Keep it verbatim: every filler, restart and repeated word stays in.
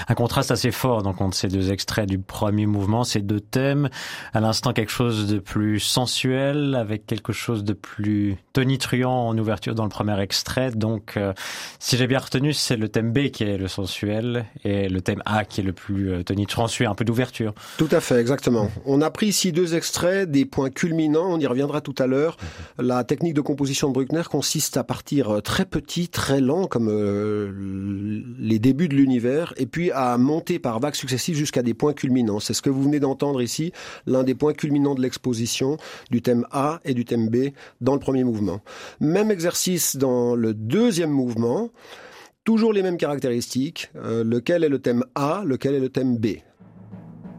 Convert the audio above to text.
un contraste assez fort donc entre ces deux extraits du premier mouvement, ces deux thèmes. À l'instant, quelque chose de plus sensuel, avec quelque chose de plus tonitruant en ouverture dans le premier extrait. Donc, euh, si j'ai bien retenu, c'est le thème B qui est le sensuel et le thème A qui est le plus euh, tonitruant, un peu d'ouverture. Tout à fait, exactement. On a pris ici deux extraits, des points culminants, on y reviendra tout à l'heure. La technique de composition de Bruckner consiste à partir très petit, très lent, comme euh, les débuts de l'univers, et puis à monter par vagues successives jusqu'à des points culminants. C'est ce que vous venez d'entendre ici, l'un des points culminants de l'exposition du thème A et du thème B dans le premier mouvement. Même exercice dans le deuxième mouvement, toujours les mêmes caractéristiques, euh, lequel est le thème A, lequel est le thème B.